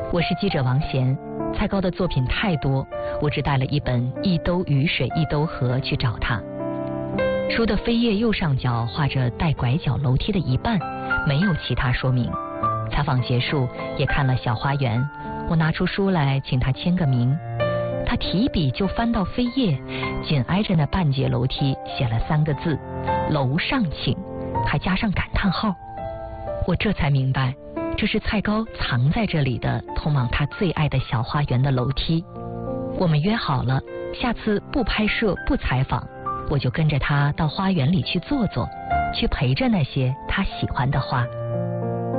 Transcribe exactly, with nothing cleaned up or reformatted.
我是记者王贤，蔡高的作品太多，我只带了一本《一兜雨水一兜河》去找他。书的扉页右上角画着带拐角楼梯的一半，没有其他说明。采访结束，也看了小花园，我拿出书来请他签个名。他提笔就翻到扉页，紧挨着那半截楼梯写了三个字：楼上请，还加上感叹号。我这才明白，这是蔡高藏在这里的通往他最爱的小花园的楼梯。我们约好了，下次不拍摄不采访，我就跟着他到花园里去坐坐，去陪着那些他喜欢的花。